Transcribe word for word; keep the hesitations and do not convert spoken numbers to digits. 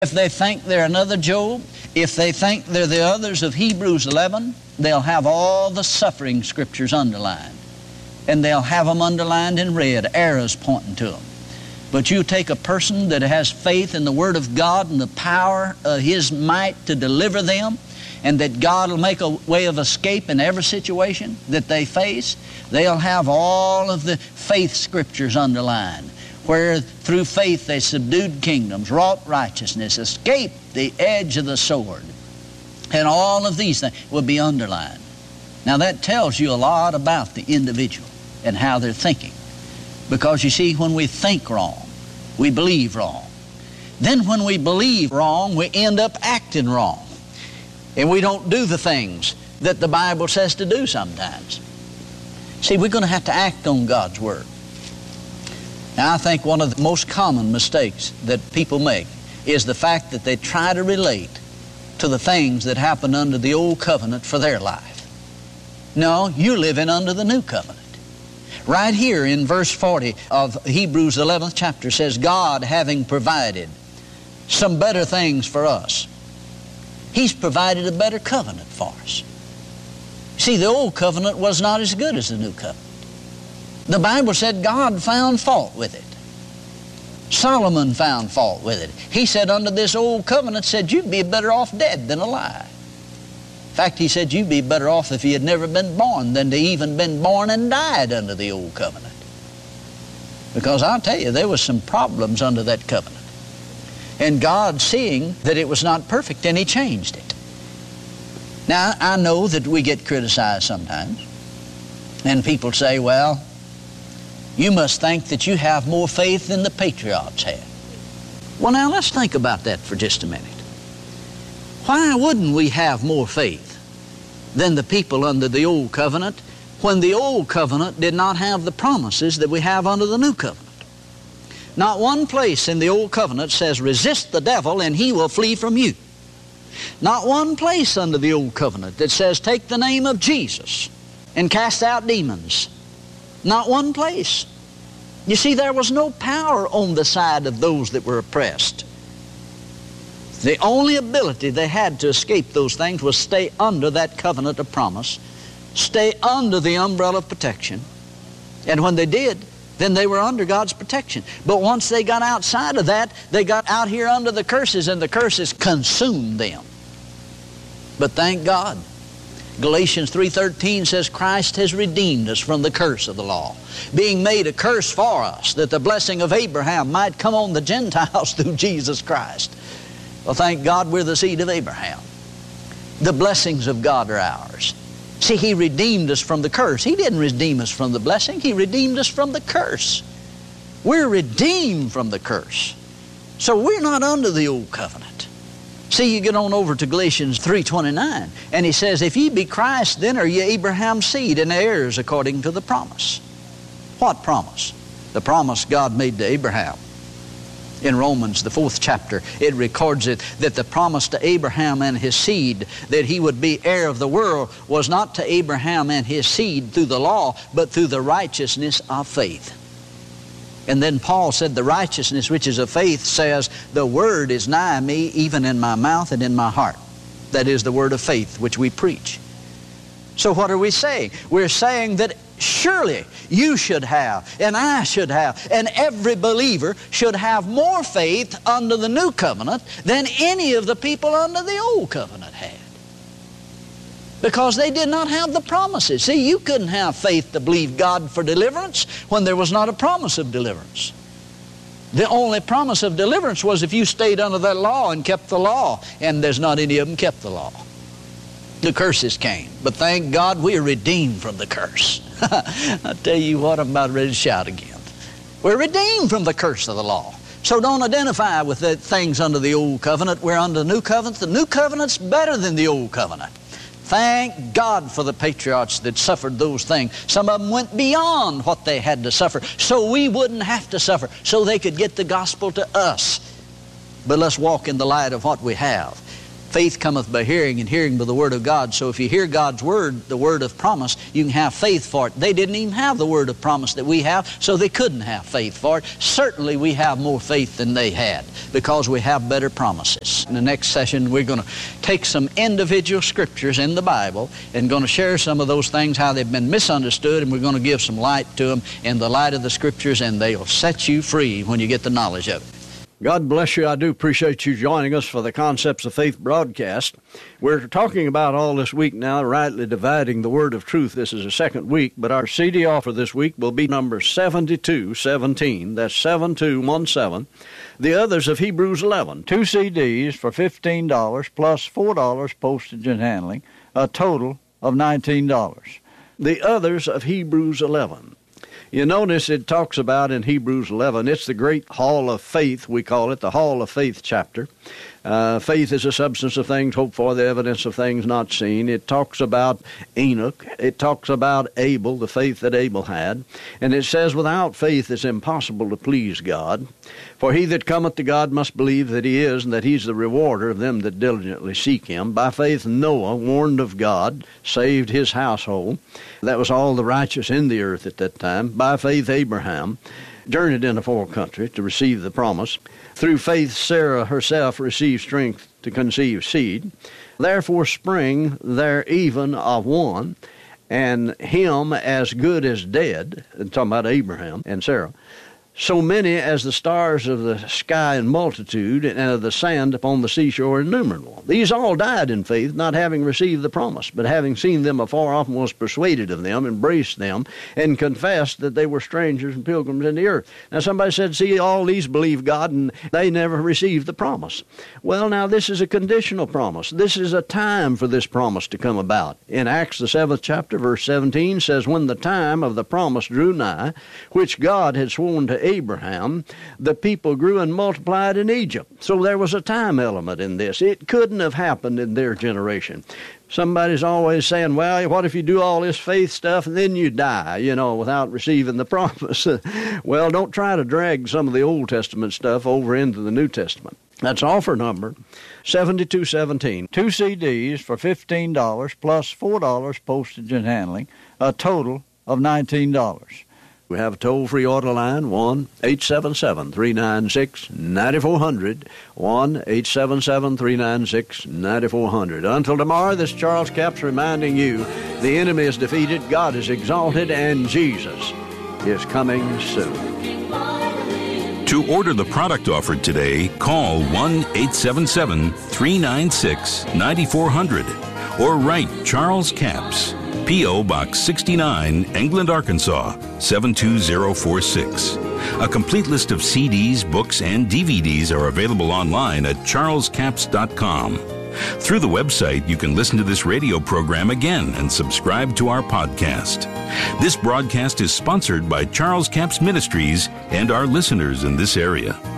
If they think they're another Job, if they think they're the others of Hebrews eleven, they'll have all the suffering scriptures underlined. And they'll have them underlined in red, arrows pointing to them. But you take a person that has faith in the Word of God and the power of His might to deliver them, and that God will make a way of escape in every situation that they face, they'll have all of the faith scriptures underlined, where through faith they subdued kingdoms, wrought righteousness, escaped the edge of the sword. And all of these things will be underlined. Now that tells you a lot about the individual and how they're thinking. Because you see, when we think wrong, we believe wrong. Then when we believe wrong, we end up acting wrong. And we don't do the things that the Bible says to do sometimes. See, we're going to have to act on God's Word. Now, I think one of the most common mistakes that people make is the fact that they try to relate to the things that happened under the old covenant for their life. No, you're living under the new covenant. Right here in verse forty of Hebrews eleventh chapter says, God having provided some better things for us. He's provided a better covenant for us. See, the old covenant was not as good as the new covenant. The Bible said God found fault with it. Solomon found fault with it. He said under this old covenant, said you'd be better off dead than alive. In fact, he said you'd be better off if you had never been born than to even been born and died under the old covenant. Because I'll tell you, there was some problems under that covenant. And God, seeing that it was not perfect, and He changed it. Now, I know that we get criticized sometimes. And people say, well, you must think that you have more faith than the patriots had. Well, now, let's think about that for just a minute. Why wouldn't we have more faith than the people under the old covenant when the old covenant did not have the promises that we have under the new covenant? Not one place in the old covenant says, resist the devil and he will flee from you. Not one place under the old covenant that says, take the name of Jesus and cast out demons. Not one place. You see, there was no power on the side of those that were oppressed. The only ability they had to escape those things was stay under that covenant of promise, stay under the umbrella of protection. And when they did, then they were under God's protection. But once they got outside of that, they got out here under the curses, and the curses consumed them. But thank God, Galatians three thirteen says Christ has redeemed us from the curse of the law, being made a curse for us, that the blessing of Abraham might come on the Gentiles through Jesus Christ. Well, thank God we're the seed of Abraham. The blessings of God are ours. See, He redeemed us from the curse. He didn't redeem us from the blessing. He redeemed us from the curse. We're redeemed from the curse. So we're not under the old covenant. See, you get on over to Galatians three twenty-nine, and he says, if ye be Christ, then are ye Abraham's seed and heirs according to the promise. What promise? The promise God made to Abraham. In Romans, the fourth chapter, it records it that the promise to Abraham and his seed that he would be heir of the world was not to Abraham and his seed through the law, but through the righteousness of faith. And then Paul said, the righteousness which is of faith says, the word is nigh me, even in my mouth and in my heart. That is the word of faith which we preach. So what are we saying? We're saying that surely you should have, and I should have, and every believer should have more faith under the new covenant than any of the people under the old covenant had. Because they did not have the promises. See, you couldn't have faith to believe God for deliverance when there was not a promise of deliverance. The only promise of deliverance was if you stayed under that law and kept the law, and there's not any of them kept the law. The curses came, but thank God we are redeemed from the curse. I tell you what, I'm about ready to shout again. We're redeemed from the curse of the law. So don't identify with the things under the old covenant. We're under the new covenant. The new covenant's better than the old covenant. Thank God for the patriots that suffered those things. Some of them went beyond what they had to suffer, so we wouldn't have to suffer, so they could get the gospel to us. But let's walk in the light of what we have. Faith cometh by hearing, and hearing by the Word of God. So if you hear God's Word, the Word of promise, you can have faith for it. They didn't even have the Word of promise that we have, so they couldn't have faith for it. Certainly we have more faith than they had, because we have better promises. In the next session, we're going to take some individual scriptures in the Bible and going to share some of those things, how they've been misunderstood, and we're going to give some light to them in the light of the Scriptures, and they'll set you free when you get the knowledge of it. God bless you. I do appreciate you joining us for the Concepts of Faith broadcast. We're talking about all this week now, rightly dividing the word of truth. This is the second week, but our C D offer this week will be number seventy-two seventeen. That's seven two one seven. The others of Hebrews eleven. Two C Ds for fifteen dollars plus four dollars postage and handling, a total of nineteen dollars. The others of Hebrews eleven. You notice it talks about in Hebrews eleven, it's the great hall of faith, we call it, the hall of faith chapter. Uh, faith is the substance of things hoped for, the evidence of things not seen. It talks about Enoch. It talks about Abel, the faith that Abel had. And it says, without faith it's impossible to please God. For he that cometh to God must believe that he is, and that he's the rewarder of them that diligently seek him. By faith Noah, warned of God, saved his household. That was all the righteous in the earth at that time. By faith Abraham journeyed in a far country to receive the promise. Through faith Sarah herself received strength to conceive seed. Therefore spring there even of one, and him as good as dead, and talking about Abraham and Sarah, so many as the stars of the sky in multitude, and of the sand upon the seashore innumerable. These all died in faith, not having received the promise, but having seen them afar off, was persuaded of them, embraced them, and confessed that they were strangers and pilgrims in the earth. Now somebody said, see, all these believe God, and they never received the promise. Well, now this is a conditional promise. This is a time for this promise to come about. In Acts the seventh chapter, verse seventeen says, when the time of the promise drew nigh, which God had sworn to Abraham, the people grew and multiplied in Egypt. So there was a time element in this. It couldn't have happened in their generation. Somebody's always saying, well, what if you do all this faith stuff and then you die, you know, without receiving the promise? Well, don't try to drag some of the Old Testament stuff over into the New Testament. That's offer number seventy-two seventeen. Two C Ds for fifteen dollars plus four dollars postage and handling, a total of nineteen dollars. We have a toll-free order line, one eight seven seven, three nine six, nine four zero zero, one eight seven seven, three nine six, nine four zero zero. Until tomorrow, this is Charles Capps reminding you, the enemy is defeated, God is exalted, and Jesus is coming soon. To order the product offered today, call one eight seven seven, three nine six, nine four zero zero or write Charles Capps, P O. Box sixty-nine, England, Arkansas, seven two zero four six. A complete list of C Ds, books, and D V Ds are available online at charles capps dot com. Through the website, you can listen to this radio program again and subscribe to our podcast. This broadcast is sponsored by Charles Capps Ministries and our listeners in this area.